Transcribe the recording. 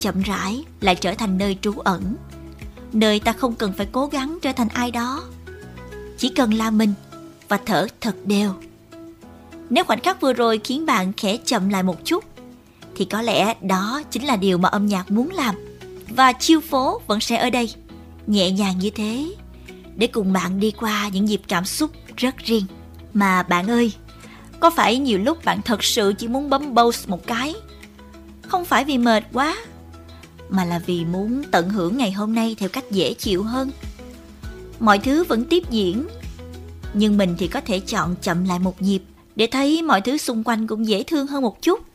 chậm rãi lại trở thành nơi trú ẩn, nơi ta không cần phải cố gắng trở thành ai đó, chỉ cần là mình và thở thật đều. Nếu khoảnh khắc vừa rồi khiến bạn khẽ chậm lại một chút, thì có lẽ đó chính là điều mà âm nhạc muốn làm. Và Chill phố vẫn sẽ ở đây, nhẹ nhàng như thế, để cùng bạn đi qua những nhịp cảm xúc rất riêng. Mà bạn ơi, có phải nhiều lúc bạn thật sự chỉ muốn bấm pause một cái, không phải vì mệt quá, mà là vì muốn tận hưởng ngày hôm nay theo cách dễ chịu hơn? Mọi thứ vẫn tiếp diễn, nhưng mình thì có thể chọn chậm lại một nhịp để thấy mọi thứ xung quanh cũng dễ thương hơn một chút.